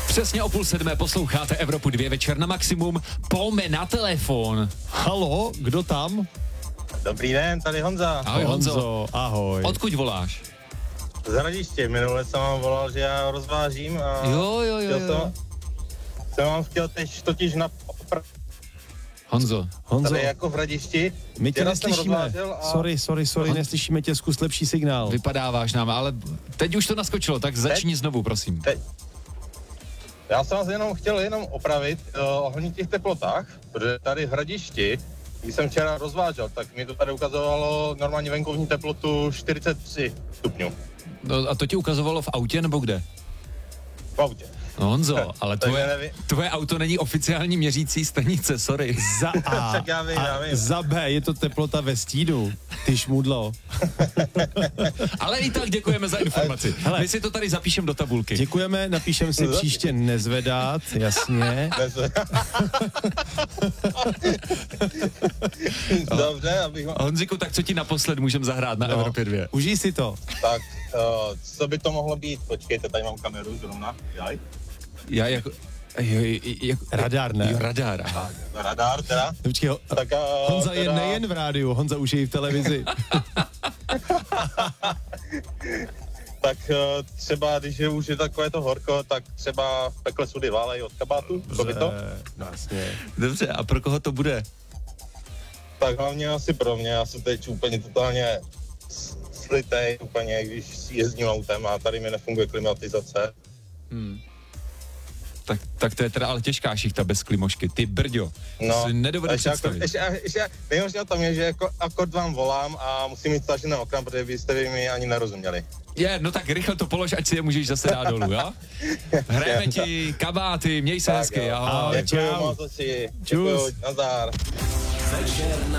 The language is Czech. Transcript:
Přesně o 6:30 posloucháte Evropu 2 večer na maximum. Pojďme na telefon. Halo, kdo tam? Dobrý den, tady Honza. Ahoj Honzo. Ahoj. Odkud voláš? Z Hradiště. Minule jsem vám volal, že já rozvážím a Jo. jsem vám chtěl teď totiž Honzo. tady jako v Hradišti. My tě Včera jsem neslyšíme. rozvážel a... Sorry, neslyšíme tě, zkus lepší signál. Vypadáváš nám, ale teď už to naskočilo, tak začni znovu, prosím. Já jsem vás chtěl opravit ohledně těch teplotách, protože tady v Hradišti, když jsem včera rozvážel, tak mi to tady ukazovalo normálně venkovní teplotu 43 stupňů No, a to ti ukazovalo v autě nebo kde? v autě. No Honzo, ale Takže tvoje auto není oficiální měřící stanice, sorry. Za A Tak já vím. za B je to teplota ve stínu. Ty šmudlo. Ale i tak děkujeme za informaci. Hele. My si to tady zapíšem do tabulky. Děkujeme, napíšem si příště nezvedat, jasně. Dobře, abych... Honziku, tak co ti naposled můžem zahrát na Evropě 2? Užij si to. Tak, co by to mohlo být? Počkejte, tady mám kameru zrovna. Jaj. Já jako... Radar, ne? Jo, radar. Tak, radar teda. Počkej, Tak, Honza je teda- nejen v rádiu, Honza už je i v televizi. Tak třeba, když už je takové to horko, tak třeba v pekle sudy válej od kabátu, co by to? No, jasně. Dobře, a pro koho to bude? Tak hlavně asi pro mě, já jsem teď úplně totálně slitej, úplně, když jezdím autem a tady mi nefunguje klimatizace. Tak to je teda ale těžká šichta bez klimošky. Ty brďo, to si nedovedu představit. Ještě nejhorší na tom je, že jako akord vám volám a musím mít stažené okna, protože byste vy mi ani nerozuměli. No tak rychle to polož, ať si je můžeš zase dát dolů, jo? Hrajeme ti kabáty, měj se hezky, ahoj. Děkuji Čau. moc, děkuji, nazdar. Večer na